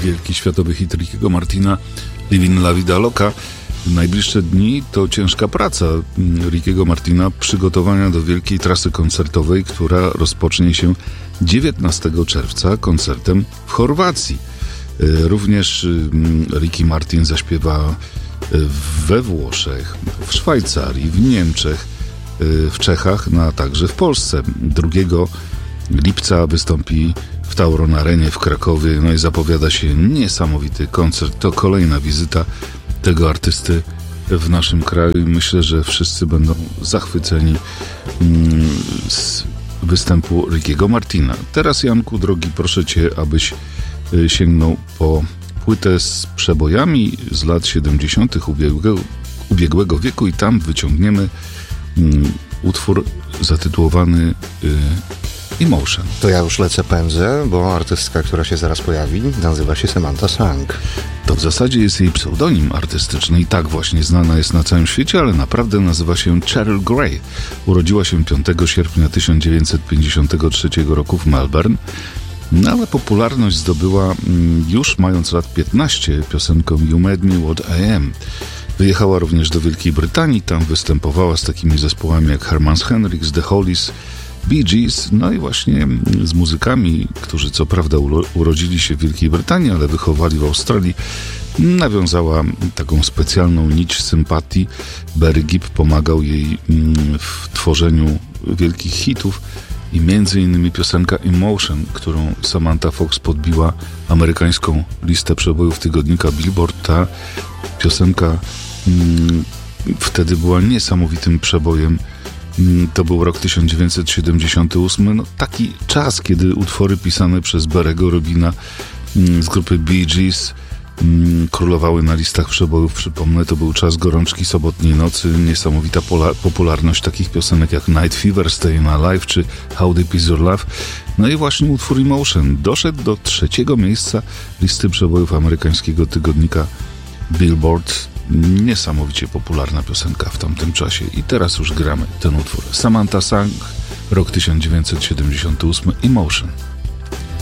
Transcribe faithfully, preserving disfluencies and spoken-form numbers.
wielki światowy hit Rickiego Martina Livin La Vida Loca. Najbliższe dni to ciężka praca Rickiego Martina, przygotowania do wielkiej trasy koncertowej, która rozpocznie się dziewiętnastego czerwca koncertem w Chorwacji. Również Ricky Martin zaśpiewa we Włoszech, w Szwajcarii, w Niemczech, w Czechach, no a także w Polsce. drugiego lipca wystąpi w Tauron Arenie w Krakowie, no i zapowiada się niesamowity koncert. To kolejna wizyta tego artysty w naszym kraju i myślę, że wszyscy będą zachwyceni mm, z występu Rickiego Martina. Teraz, Janku, drogi, proszę Cię, abyś y, sięgnął po płytę z przebojami z lat siedemdziesiątych ubiegłego, ubiegłego wieku i tam wyciągniemy mm, utwór zatytułowany y, Emotion. To ja już lecę pędzę, bo artystka, która się zaraz pojawi, nazywa się Samantha Sang. To w zasadzie jest jej pseudonim artystyczny i tak właśnie znana jest na całym świecie, ale naprawdę nazywa się Cheryl Gray. Urodziła się piątego sierpnia tysiąc dziewięćset pięćdziesiątego trzeciego roku w Melbourne, no ale popularność zdobyła już mając lat piętnaście piosenką You Made Me What I Am. Wyjechała również do Wielkiej Brytanii, tam występowała z takimi zespołami jak Herman's Hendrix, The Hollies, Bee Gees, no i właśnie z muzykami, którzy co prawda urodzili się w Wielkiej Brytanii, ale wychowali w Australii, nawiązała taką specjalną nić sympatii. Barry Gibb pomagał jej w tworzeniu wielkich hitów i między innymi piosenka Emotion, którą Samantha Fox podbiła amerykańską listę przebojów tygodnika Billboard. Ta piosenka mm, wtedy była niesamowitym przebojem. To był rok tysiąc dziewięćset siedemdziesiąty ósmy, no taki czas, kiedy utwory pisane przez Barry'ego Robina z grupy Bee Gees królowały na listach przebojów. Przypomnę, to był czas gorączki sobotniej nocy, niesamowita pola- popularność takich piosenek jak Night Fever, Stayin' Alive czy How Deep Is Your Love. No i właśnie utwór Emotion doszedł do trzeciego miejsca listy przebojów amerykańskiego tygodnika Billboard. Niesamowicie popularna piosenka w tamtym czasie i teraz już gramy ten utwór. Samantha Sang, rok tysiąc dziewięćset siedemdziesiąty ósmy, Emotion.